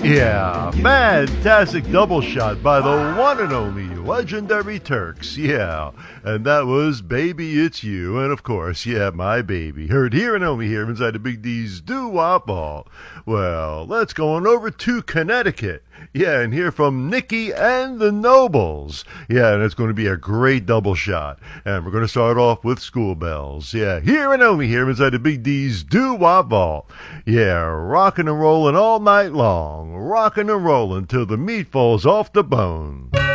Yeah, fantastic double shot by the one and only legendary Turks. Yeah, and that was Baby It's You. And of course, yeah, my baby. Heard here and only here inside the Big D's Doo-Wop Ball. Well, let's go on over to Connecticut. Yeah, and hear from Nikki and the Nobles. Yeah, and it's going to be a great double shot. And we're going to start off with School Bells. Yeah, here and only here inside the Big D's Doo-Wop Ball. Yeah, rockin' and rollin' all night long. Rockin' and rollin' till the meat falls off the bone.